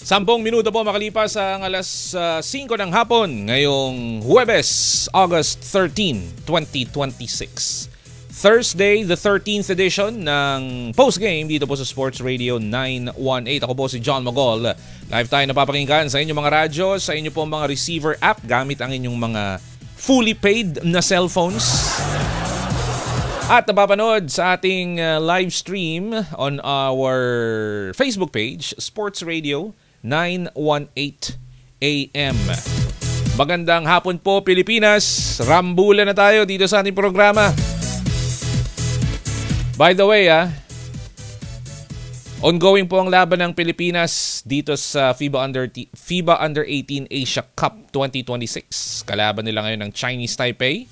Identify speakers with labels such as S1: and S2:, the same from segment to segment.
S1: 10 minuto po makalipas ang alas 5 ng hapon ngayong Huwebes, August 13, 2026. Thursday, the 13th edition ng postgame dito po sa Sports Radio 918. Ako po si John Magol. Live tayo napapakinggan sa inyong mga radyo, sa inyong po mga receiver app gamit ang inyong mga fully paid na cellphones. At napapanood sa ating live stream on our Facebook page, Sports Radio 918 AM. Magandang hapon po Pilipinas. Rambulan na tayo dito sa ating programa. By the way, ongoing po ang laban ng Pilipinas dito sa FIBA Under 18 Asia Cup 2026. Kalaban nila ngayon ng Chinese Taipei.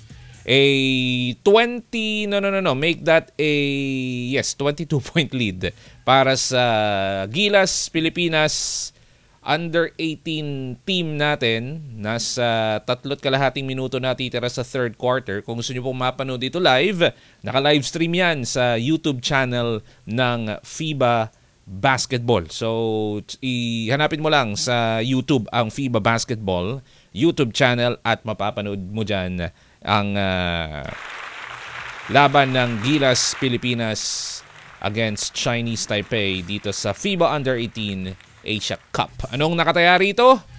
S1: Make that a 22-point lead para sa Gilas Pilipinas Under 18 team natin. Nasa 3.5 minuto na titira sa third quarter. Kung gusto nyo pong mapanood dito live, naka-live stream yan sa YouTube channel ng FIBA Basketball. So, ihanapin mo lang sa YouTube ang FIBA Basketball YouTube channel at mapapanood mo dyan ang laban ng Gilas Pilipinas against Chinese Taipei dito sa FIBA Under 18 Asia Cup. Anong nakataya rito?